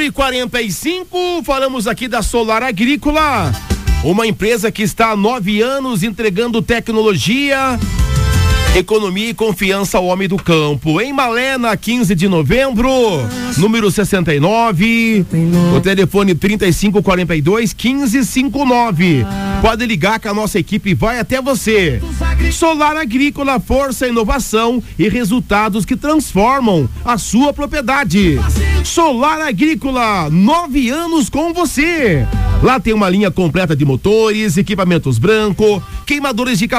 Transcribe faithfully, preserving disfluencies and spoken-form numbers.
e quarenta e cinco, falamos aqui da Solar Agrícola, uma empresa que está há nove anos entregando tecnologia, economia e confiança ao homem do campo. Em Malena, quinze de novembro, número sessenta e nove, o telefone trinta e cinco quarenta e dois, quinze cinquenta e nove. Pode ligar que a nossa equipe vai até você. Solar Agrícola, força, inovação e resultados que transformam a sua propriedade. Solar Agrícola, nove anos com você. Lá tem uma linha completa de motores, equipamentos branco, queimadores de